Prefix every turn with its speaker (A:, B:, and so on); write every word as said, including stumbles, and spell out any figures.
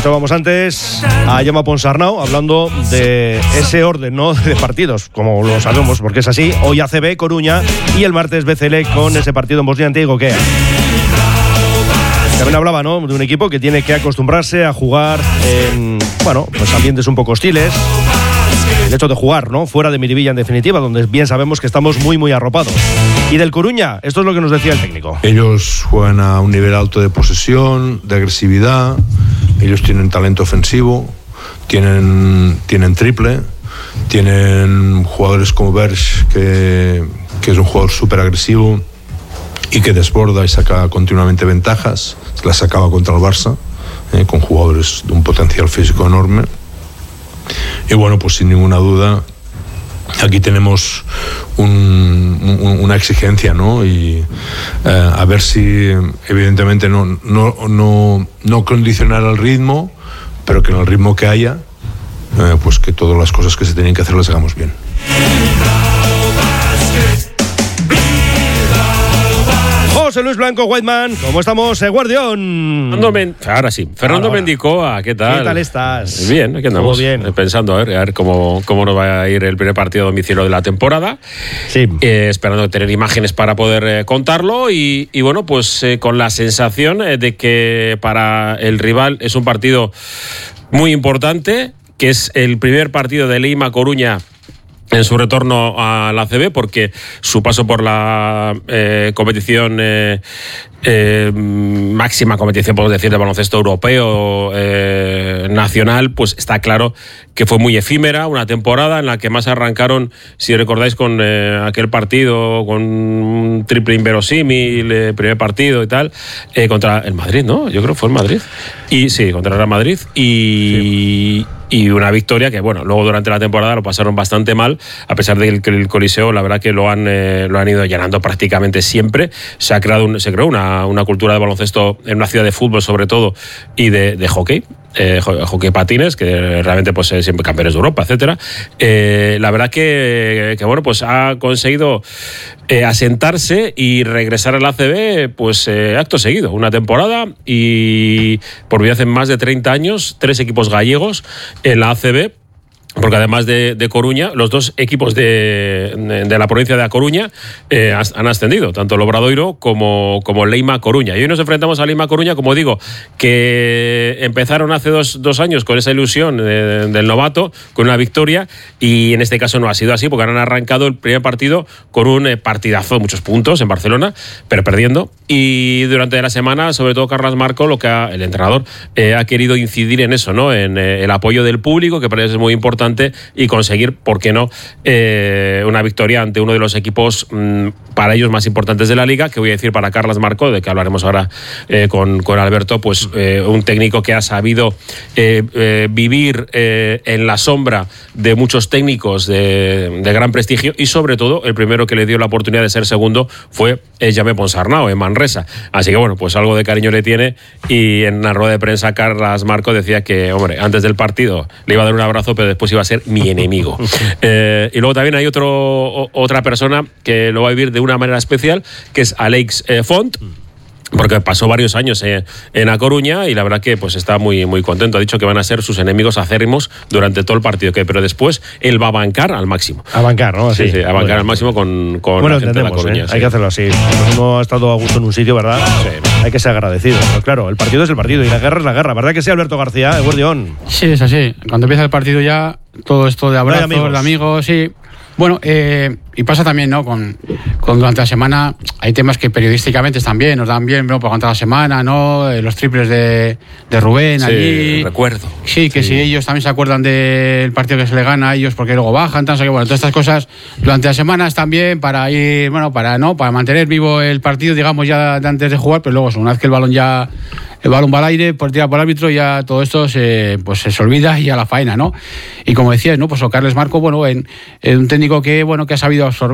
A: Escuchábamos antes a Jaume Ponsarnau hablando de ese orden, ¿no?, de partidos, como lo sabemos, porque es así. Hoy A C B, Coruña, y el martes B C L con ese partido en Bosnia Antiguoquea. También hablaba, ¿no?, de un equipo que tiene que acostumbrarse a jugar en, bueno, pues ambientes un poco hostiles. El hecho de jugar, ¿no?, fuera de Miribilla, en definitiva, donde bien sabemos que estamos muy, muy arropados. Y del Coruña, esto es lo que nos decía el técnico.
B: Ellos juegan a un nivel alto de posesión, de agresividad. Ellos tienen talento ofensivo, tienen, tienen triple, tienen jugadores como Berge, que, que es un jugador súper agresivo y que desborda y saca continuamente ventajas. Se las sacaba contra el Barça, eh, con jugadores de un potencial físico enorme. Y bueno, pues sin ninguna duda, aquí tenemos un, un, una exigencia, ¿no? Y eh, a ver si, evidentemente, no, no, no, no condicionar el ritmo, pero que en el ritmo que haya, eh, pues que todas las cosas que se tienen que hacer las hagamos bien.
A: José Luis Blanco, Whiteman, ¿cómo estamos, eh, Guardión?
C: Fernando Men- ahora sí, Fernando
A: ahora, ahora.
C: Mendicoa, ¿qué tal?
A: ¿Qué tal estás?
C: Bien, aquí andamos.
A: Todo bien.
C: Pensando a ver, a ver cómo, cómo nos va a ir el primer partido a domicilio de la temporada.
A: Sí.
C: Eh, esperando tener imágenes para poder eh, contarlo y, y bueno, pues eh, con la sensación eh, de que para el rival es un partido muy importante, que es el primer partido de Leima Coruña en su retorno a la A C B, porque su paso por la eh, competición eh, eh, máxima competición, podemos decir, de baloncesto europeo eh, nacional, pues está claro que fue muy efímera, una temporada en la que más arrancaron, si recordáis, con eh, aquel partido, con un triple inverosímil, eh, primer partido y tal, eh, contra el Madrid, ¿no? Yo creo que fue el Madrid. Y sí, contra el Real Madrid. Y... Sí. Y una victoria que, bueno, luego durante la temporada lo pasaron bastante mal, a pesar de que el Coliseo, la verdad que lo han, eh, lo han ido llenando prácticamente siempre. Se ha creado un, se creó una, una cultura de baloncesto en una ciudad de fútbol, sobre todo, y de, de hockey. Eh, hockey patines, que realmente pues eh, siempre campeones de Europa, etcétera. Eh, la verdad que, que bueno, pues ha conseguido eh, asentarse y regresar a la A C B, pues eh, acto seguido, una temporada, y por vida hace más de treinta años, tres equipos gallegos en la A C B. Porque además de, de Coruña, los dos equipos de, de la provincia de A Coruña eh, han ascendido, tanto el Obradoiro como, como Leima Coruña. Y hoy nos enfrentamos a Leima Coruña, como digo, que empezaron hace dos, dos años con esa ilusión de, del novato, con una victoria, y en este caso no ha sido así, porque han arrancado el primer partido con un partidazo de muchos puntos en Barcelona, pero perdiendo. Y durante la semana, sobre todo Carles Marco, lo que ha, el entrenador, eh, ha querido incidir en eso, ¿no? En eh, el apoyo del público, que para ellos es muy importante, y conseguir, ¿por qué no?, eh, una victoria ante uno de los equipos mmm, para ellos más importantes de la liga, que voy a decir para Carles Marco, de que hablaremos ahora eh, con, con Alberto, pues eh, un técnico que ha sabido eh, eh, vivir eh, en la sombra de muchos técnicos de, de gran prestigio, y sobre todo el primero que le dio la oportunidad de ser segundo fue eh, Jaume Ponsarnau en Manresa. Así que bueno, pues algo de cariño le tiene, y en la rueda de prensa Carles Marco decía que, hombre, antes del partido le iba a dar un abrazo, pero después iba a ser mi enemigo. Eh, y luego también hay otro, o, otra persona que lo va a vivir de una manera especial, que es Alex eh, Font, porque pasó varios años eh, en A Coruña, y la verdad que pues está muy, muy contento. Ha dicho que van a ser sus enemigos acérrimos durante todo el partido, que pero después él va a bancar al máximo.
A: A bancar, ¿no? Así.
C: Sí, sí, a bancar bueno, al máximo con, con
A: bueno,
C: la gente de La Coruña.
A: ¿eh?
C: Sí.
A: Hay que hacerlo así. Cuando uno ha estado a gusto en un sitio, ¿verdad? Sí. Hay que ser agradecido. Pero claro, el partido es el partido y la guerra es la guerra. ¿Verdad que sí, Alberto García, el Guardión?
D: Sí, es así. Cuando empieza el partido ya, todo esto de abrazos, de amigos, de amigos sí. Bueno, eh, y pasa también, ¿no? Con, con durante la semana hay temas que periodísticamente están bien, nos dan bien, ¿no? Para contar la semana, ¿no? Eh, los triples de, de Rubén
C: sí,
D: allí.
C: recuerdo.
D: Sí, que sí. Si ellos también se acuerdan del partido que se le gana a ellos, porque luego bajan, tan, que bueno, todas estas cosas durante la semana están bien para ir, bueno, para no, para mantener vivo el partido, digamos, ya de antes de jugar, pero luego una vez que el balón ya el balón va al aire, por tirar por el árbitro, ya todo esto se, pues se olvida y a la faena, ¿no? Y como decías, ¿no? Pues o Carles Marco, bueno, en, en un técnico que, bueno, que ha sabido absorber